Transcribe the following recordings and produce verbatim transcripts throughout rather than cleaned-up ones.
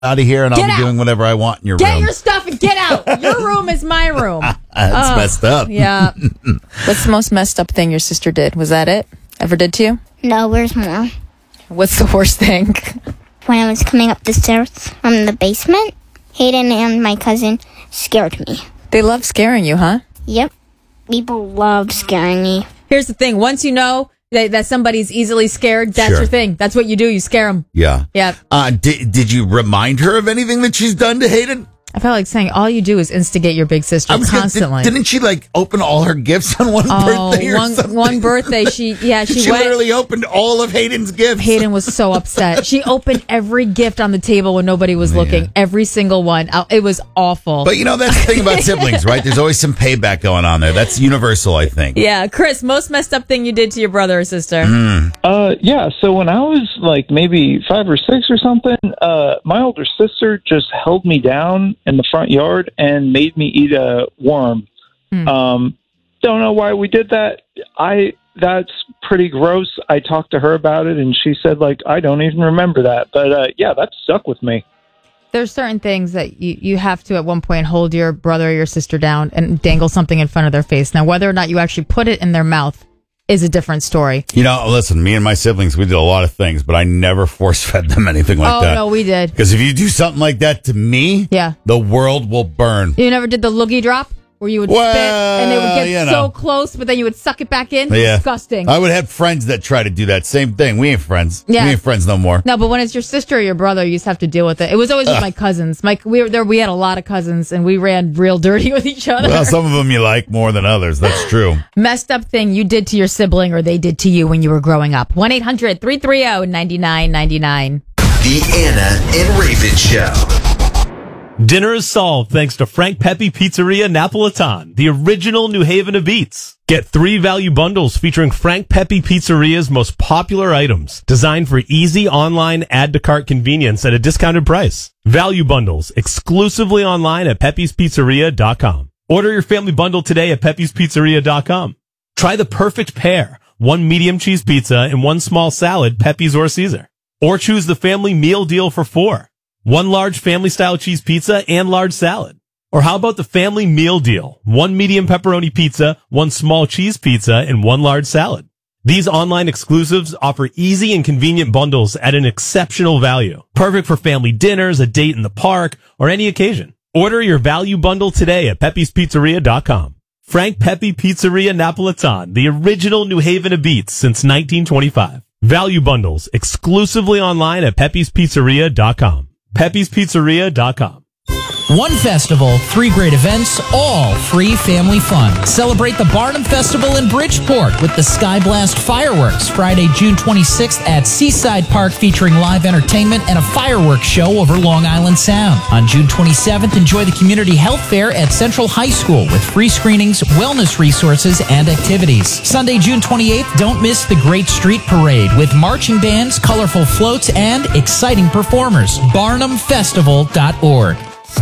out of here, and Get I'll be out. doing whatever I want in your Get room. your stuff and get out. Your room is my room. That's Oh, messed up. Yeah. What's the most messed up thing your sister did? Was that it? Ever did to you? No, where's more? What's the worst thing? When I was coming up the stairs from the basement, Hayden and my cousin scared me. They love scaring you, huh? Yep. People love scaring me. Here's the thing. Once you know that, that somebody's easily scared, that's Sure. your thing. That's what you do. You scare them. Yeah. Yeah. Uh, did, did you remind her of anything that she's done to Hayden? I felt like saying all you do is instigate your big sister I was gonna- constantly. did, didn't she like open all her gifts on one oh, birthday or one, something? one birthday, she, yeah, she, She went. literally opened all of Hayden's gifts. Hayden was so upset. She opened every gift on the table when nobody was looking. Every single one. Uh, It was awful. But you know, that's the thing about siblings, right? There's always some payback going on there. That's universal, I think. yeah. Chris, most messed up thing you did to your brother or sister? Mm. Uh, yeah. So when I was like maybe five or six or something, uh, my older sister just held me down in the front yard and made me eat a worm. Hmm. Um, don't know why we did that. I that's pretty gross. I talked to her about it, and she said like I don't even remember that. But uh, yeah, that stuck with me. There's certain things that you, you have to at one point hold your brother or your sister down and dangle something in front of their face. Now, whether or not you actually put it in their mouth is a different story. You know, listen, me and my siblings, we did a lot of things, but I never force-fed them anything like oh, that. no, we did. Because if you do something like that to me, Yeah. the world will burn. You never did the loogie drop? Where you would Well, spit and it would get you so know. close, but then you would suck it back in? Yeah. Disgusting. I would have friends that try to do that same thing. We ain't friends. Yeah. We ain't friends no more. No, but when it's your sister or your brother, you just have to deal with it. It was always with Ugh. my cousins. My we were there. We had a lot of cousins, and we ran real dirty with each other. Well, some of them you like more than others. That's true. Messed up thing you did to your sibling or they did to you when you were growing up. one eight hundred three three zero nine nine nine nine. The Anna and Raven Show. Dinner is solved thanks to Frank Pepe Pizzeria Napolitan, the original New Haven of eats. Get three value bundles featuring Frank Pepe Pizzeria's most popular items, designed for easy online add-to-cart convenience at a discounted price. Value bundles exclusively online at pepes pizzeria dot com. Order your family bundle today at pepes pizzeria dot com. Try the perfect pair, one medium cheese pizza and one small salad, Pepe's or Caesar. Or choose the family meal deal for four. One large family-style cheese pizza and large salad. Or how about the family meal deal? One medium pepperoni pizza, one small cheese pizza, and one large salad. These online exclusives offer easy and convenient bundles at an exceptional value. Perfect for family dinners, a date in the park, or any occasion. Order your value bundle today at pepes pizzeria dot com. Frank Pepe Pizzeria Napolitan, the original New Haven of eats since nineteen twenty-five. Value bundles exclusively online at pepes pizzeria dot com. pepes pizzeria dot com. One festival, three great events, all free family fun. Celebrate the Barnum Festival in Bridgeport with the Sky Blast Fireworks Friday, June twenty-sixth at Seaside Park, featuring live entertainment and a fireworks show over Long Island Sound. On June twenty-seventh, enjoy the Community Health Fair at Central High School with free screenings, wellness resources, and activities. Sunday, June twenty-eighth, don't miss the Great Street Parade with marching bands, colorful floats, and exciting performers. barnum festival dot org.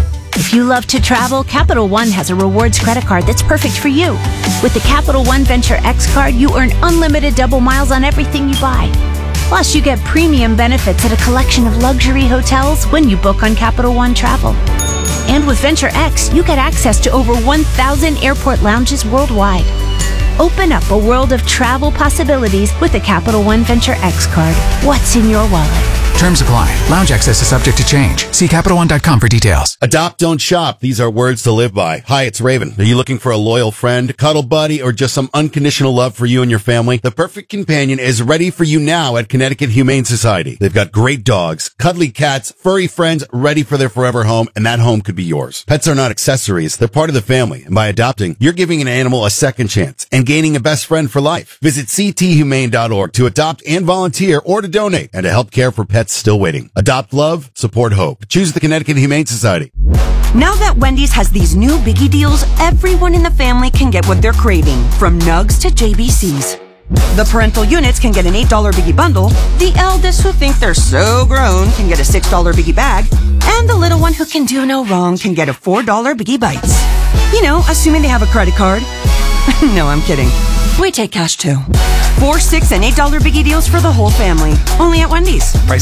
If you love to travel, Capital One has a rewards credit card that's perfect for you. With the Capital One Venture X card, you earn unlimited double miles on everything you buy. Plus, you get premium benefits at a collection of luxury hotels when you book on Capital One Travel. And with Venture X, you get access to over one thousand airport lounges worldwide. Open up a world of travel possibilities with the Capital One Venture X card. What's in your wallet? Terms apply. Lounge access is subject to change. See Capital One dot com for details. Adopt, don't shop. These are words to live by. Hi, it's Raven. Are you looking for a loyal friend, cuddle buddy, or just some unconditional love for you and your family? The perfect companion is ready for you now at Connecticut Humane Society. They've got great dogs, cuddly cats, furry friends ready for their forever home, and that home could be yours. Pets are not accessories. They're part of the family. And by adopting, you're giving an animal a second chance and gaining a best friend for life. Visit c t humane dot org to adopt and volunteer or to donate and to help care for pets still waiting. Adopt love, support hope. Choose the Connecticut Humane Society. Now that Wendy's has these new biggie deals, everyone in the family can get what they're craving, from nugs to J B Cs. The parental units can get an eight dollar biggie bundle, the eldest who think they're so grown can get a six dollar biggie bag, and the little one who can do no wrong can get a four dollar biggie bites. You know, assuming they have a credit card. No, I'm kidding. We take cash too. Four, six, and eight dollar biggie deals for the whole family. Only at Wendy's.